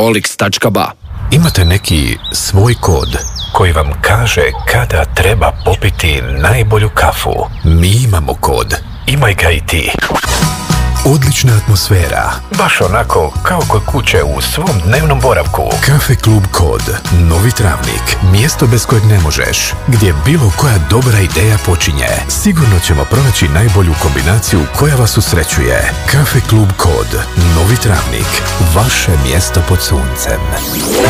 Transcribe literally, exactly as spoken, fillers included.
olix tačka ba. Imate neki svoj kod koji vam kaže kada treba popiti najbolju kafu. Mi imamo kod. Imaj ga i ti. Odlična atmosfera. Baš onako kao kod kuće u svom dnevnom boravku. Kafe Klub Kod. Novi Travnik. Mjesto bez kojeg ne možeš. Gdje bilo koja dobra ideja počinje. Sigurno ćemo pronaći najbolju kombinaciju koja vas usrećuje. Kafe Klub Kod. Novi Travnik. Vaše mjesto pod suncem.